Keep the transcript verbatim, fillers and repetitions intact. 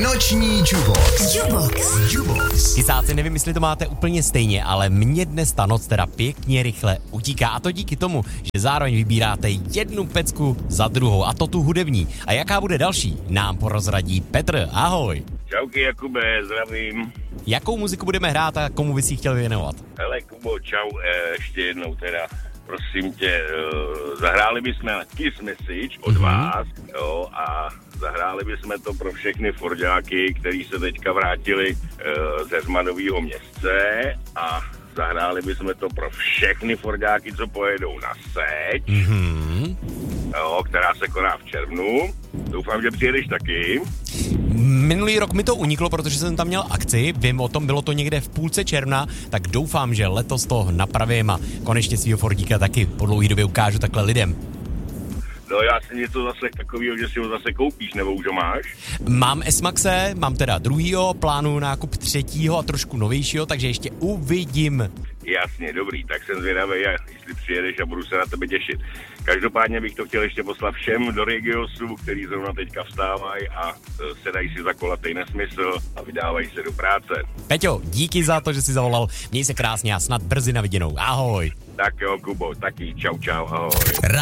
Noční Jubox. Jubox. Jubox. Kysáci, nevím, jestli to máte úplně stejně, ale mně dnes ta noc teda pěkně rychle utíká. A to díky tomu, že zároveň vybíráte jednu pecku za druhou, a to tu hudební. A jaká bude další, nám porozradí Petr. Ahoj. Čauky, Jakube, zdravím. Jakou muziku budeme hrát a komu bys ji chtěl věnovat? Hele, Kubo, čau, e, ještě jednou teda, prosím tě, e, zahráli bychom Kiss Message od mm-hmm. vás, jo, a zahráli bychom to pro všechny forďáky, kteří se teďka vrátili e, ze Zmanovýho Městce, a zahráli bychom to pro všechny forďáky, co pojedou na Seč, mm-hmm. jo, která se koná v červnu. Doufám, že přijedeš taky. Minulý rok mi to uniklo, protože jsem tam měl akci, vím o tom, bylo to někde v půlce června, tak doufám, že letos to napravím a konečně svýho Fordíka taky po dlouhý době ukážu takhle lidem. No, já si něco zase takového, že si ho zase koupíš, nebo už ho máš? Mám S-Maxe, mám teda druhýho, plánuju nákup třetího a trošku novějšího, takže ještě uvidím. Jasně, dobrý, tak jsem zvědavý, jestli přijedeš, a budu se na tebe těšit. Každopádně bych to chtěl ještě poslat všem do Regiosu, který zrovna teďka vstávají a sedají si za kolatej nesmysl a vydávají se do práce. Peťo, díky za to, že jsi zavolal, měj se krásně a snad brzy na viděnou. Ahoj. Tak jo, Kubo, taky čau, čau, ahoj.